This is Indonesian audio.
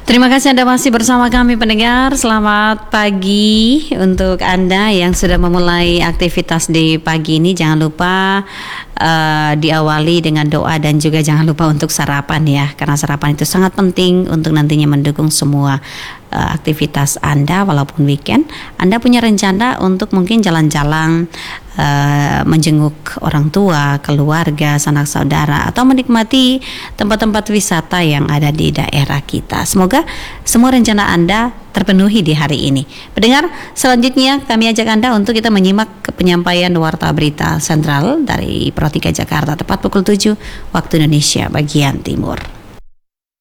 Terima kasih Anda masih bersama kami pendengar. Selamat pagi untuk Anda yang sudah memulai aktivitas di pagi ini. Jangan lupa diawali dengan doa dan juga jangan lupa untuk sarapan ya. Karena sarapan itu sangat penting untuk nantinya mendukung semua aktivitas Anda walaupun weekend. Anda punya rencana untuk mungkin jalan-jalan, menjenguk orang tua, keluarga, sanak saudara, atau menikmati tempat-tempat wisata yang ada di daerah kita. Semoga semua rencana Anda terpenuhi di hari ini. Pendengar, selanjutnya kami ajak Anda untuk kita menyimak penyampaian Warta Berita Sentral dari Pro 3 Jakarta tepat pukul 7 waktu Indonesia bagian Timur.